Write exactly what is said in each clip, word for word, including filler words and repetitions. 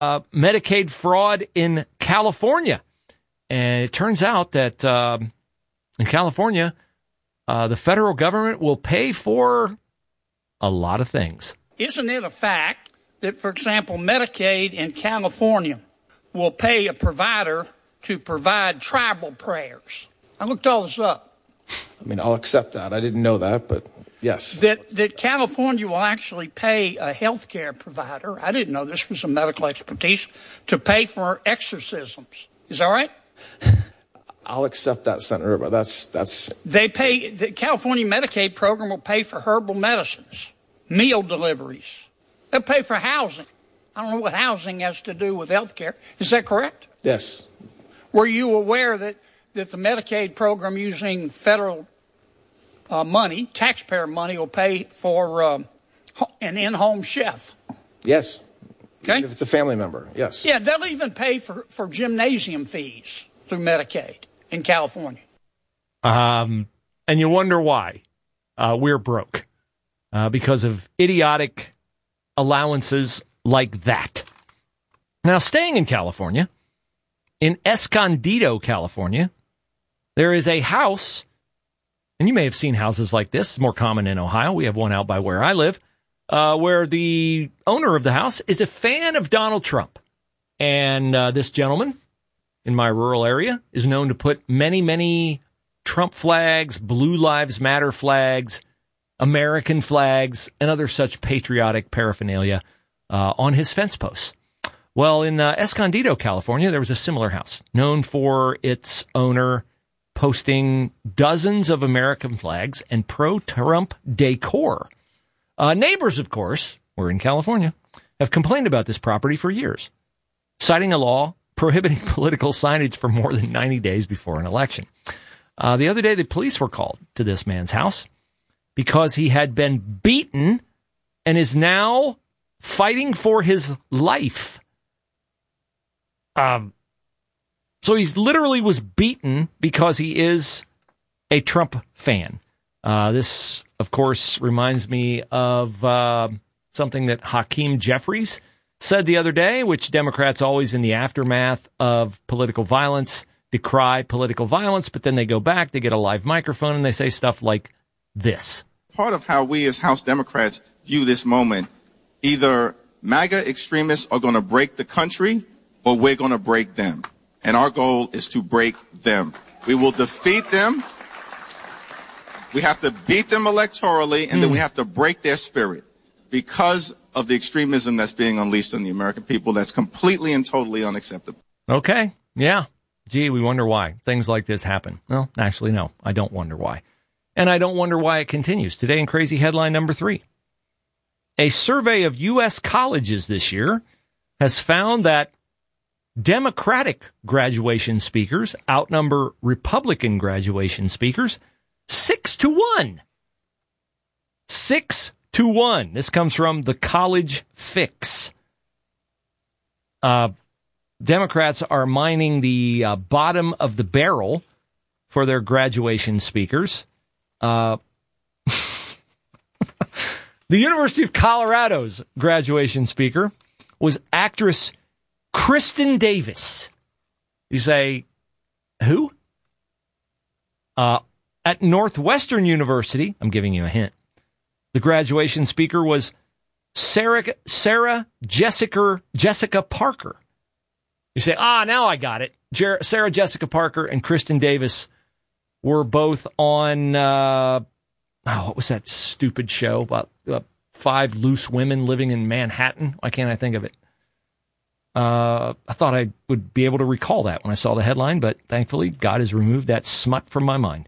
uh, Medicaid fraud in California. And it turns out that uh, in California, uh, the federal government will pay for a lot of things. Isn't it a fact that, for example, Medicaid in California will pay a provider to provide tribal prayers? I looked all this up. I mean, I'll accept that. I didn't know that, but yes. That that California will actually pay a health care provider, I didn't know this was a medical expertise, to pay for exorcisms. Is that right? I'll accept that, Senator, but that's... that's. They pay, the California Medicaid program will pay for herbal medicines, meal deliveries. They'll pay for housing. I don't know what housing has to do with health care. Is that correct? Yes. Were you aware that, that the Medicaid program using federal uh, money, taxpayer money, will pay for um, an in-home chef? Yes. Okay. Even if it's a family member, yes. Yeah, they'll even pay for, for gymnasium fees through Medicaid in California. Um, and you wonder why uh, we're broke. Uh, because of idiotic allowances like that. Now, staying in California, in Escondido, California, there is a house, and you may have seen houses like this. It's more common in Ohio. We have one out by where I live, uh, where the owner of the house is a fan of Donald Trump. And uh, this gentleman in my rural area is known to put many, many Trump flags, Blue Lives Matter flags, American flags, and other such patriotic paraphernalia uh, on his fence posts. Well, in uh, Escondido, California, there was a similar house known for its owner posting dozens of American flags and pro-Trump decor. Uh, neighbors, of course, we're in California, have complained about this property for years, citing a law prohibiting political signage for more than ninety days before an election. Uh, the other day, the police were called to this man's house because he had been beaten and is now fighting for his life. Um, so he's literally was beaten because he is a Trump fan. Uh, this, of course, reminds me of uh, something that Hakeem Jeffries said the other day, which Democrats always in the aftermath of political violence decry political violence, but then they go back, they get a live microphone, and they say stuff like this. Part of how we as House Democrats view this moment, either MAGA extremists are going to break the country or we're going to break them. And our goal is to break them. We will defeat them. We have to beat them electorally, and mm. then we have to break their spirit because of the extremism that's being unleashed on the American people. That's completely and totally unacceptable. Okay. Yeah. Gee, we wonder why things like this happen. Well, actually, no, I don't wonder why. And I don't wonder why it continues. Today in Crazy Headline number three. A survey of U S colleges this year has found that Democratic graduation speakers outnumber Republican graduation speakers six to one. Six to one. This comes from the College Fix. Uh, Democrats are mining the uh, bottom of the barrel for their graduation speakers. Uh, the University of Colorado's graduation speaker was actress Kristen Davis. You say, who? Uh, at Northwestern University, I'm giving you a hint, the graduation speaker was Sarah, Sarah Jessica, Jessica Parker. You say, ah, now I got it. Jer- Sarah Jessica Parker and Kristen Davis were both on, uh, oh, what was that stupid show about uh, five loose women living in Manhattan? Why can't I think of it? Uh, I thought I would be able to recall that when I saw the headline, but thankfully God has removed that smut from my mind.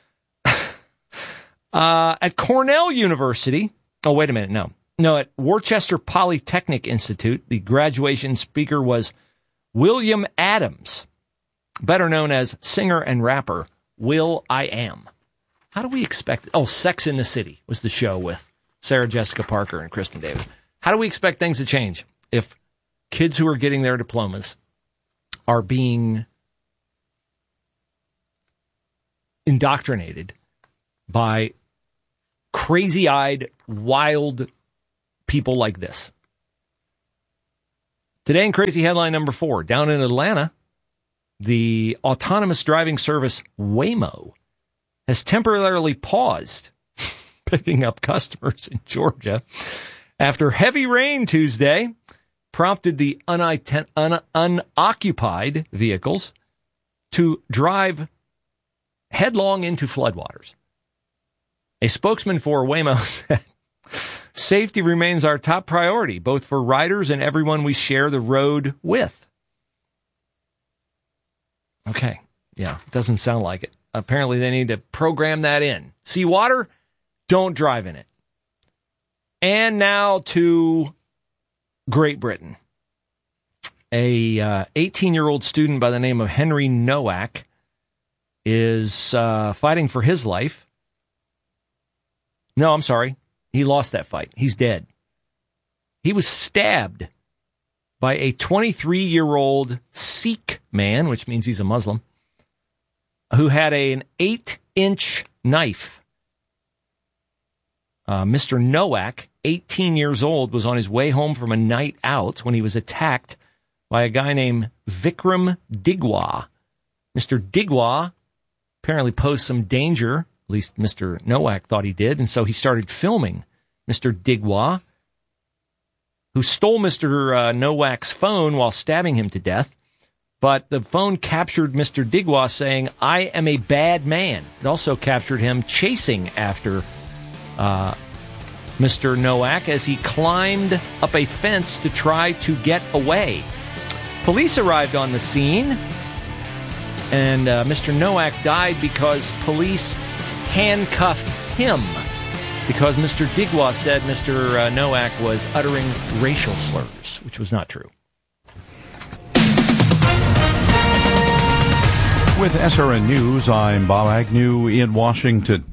uh, at Cornell University, oh, wait a minute, no. No, at Worcester Polytechnic Institute, the graduation speaker was William Adams, better known as singer and rapper Will I Am. How do we expect... Oh, Sex in the City was the show with Sarah Jessica Parker and Kristen Davis. How do we expect things to change if kids who are getting their diplomas are being indoctrinated by crazy-eyed, wild people like this? Today in crazy headline number four, down in Atlanta, the autonomous driving service Waymo has temporarily paused picking up customers in Georgia after heavy rain Tuesday prompted the uniten- un- unoccupied vehicles to drive headlong into floodwaters. A spokesman for Waymo said, "Safety remains our top priority, both for riders and everyone we share the road with." Okay, yeah, doesn't sound like it. Apparently they need to program that in. See water? Don't drive in it. And now to Great Britain. A uh, eighteen-year-old student by the name of Henry Nowak is uh, fighting for his life. No, I'm sorry. He lost that fight. He's dead. He was stabbed by a twenty-three-year-old Sikh man, which means he's a Muslim, who had a, an eight-inch knife. Uh, Mister Nowak, eighteen years old, was on his way home from a night out when he was attacked by a guy named Vikram Digwa. Mister Digwa apparently posed some danger, at least Mister Nowak thought he did, and so he started filming Mister Digwa, who stole Mister Uh, Nowak's phone while stabbing him to death. But the phone captured Mister Digwa saying, "I am a bad man." It also captured him chasing after uh, Mister Nowak as he climbed up a fence to try to get away. Police arrived on the scene, and uh, Mister Nowak died because police handcuffed him because Mister Digwa said Mister Uh, Nowak was uttering racial slurs, which was not true. With S R N News, I'm Bob Agnew in Washington.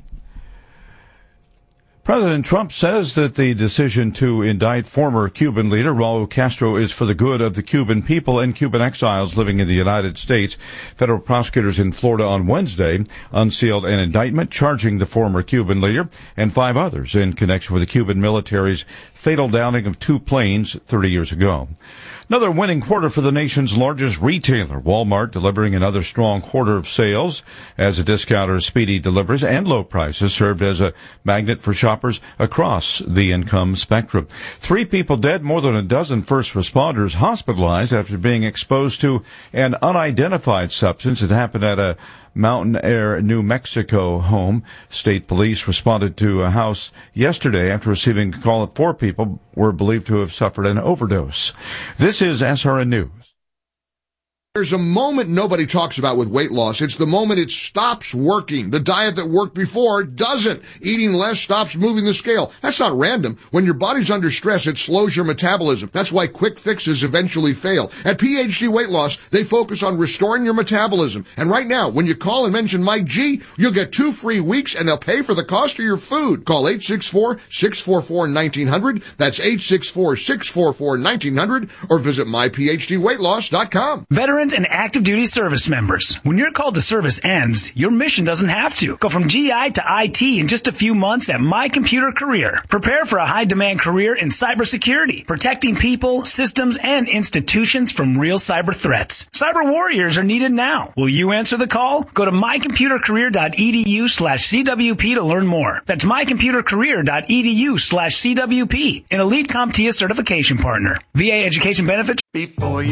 President Trump says that the decision to indict former Cuban leader Raul Castro is for the good of the Cuban people and Cuban exiles living in the United States. Federal prosecutors in Florida on Wednesday unsealed an indictment charging the former Cuban leader and five others in connection with the Cuban military's fatal downing of two planes thirty years ago. Another winning quarter for the nation's largest retailer, Walmart, delivering another strong quarter of sales as the discounter's speedy deliveries and low prices served as a magnet for shoppers across the income spectrum. Three people dead, more than a dozen first responders hospitalized after being exposed to an unidentified substance. It happened at a Mountain Air, New Mexico home. State police responded to a house yesterday after receiving a call that four people were believed to have suffered an overdose. This is S R N News. There's a moment nobody talks about with weight loss. It's the moment it stops working. The diet that worked before doesn't. Eating less stops moving the scale. That's not random. When your body's under stress, it slows your metabolism. That's why quick fixes eventually fail. At P H D Weight Loss, they focus on restoring your metabolism. And right now, when you call and mention Mike G, you'll get two free weeks and they'll pay for the cost of your food. Call eight six four, six four four, one nine zero zero. That's eight six four, six four four, one nine zero zero or visit my p h d weight loss dot com. Veterans and active duty service members. When your call to service ends, your mission doesn't have to. Go from G I to I T in just a few months at My Computer Career. Prepare for a high-demand career in cybersecurity, protecting people, systems, and institutions from real cyber threats. Cyber warriors are needed now. Will you answer the call? Go to my computer career dot e d u slash c w p to learn more. That's my computer career dot e d u slash c w p, an elite CompTIA certification partner. V A education benefits. Before you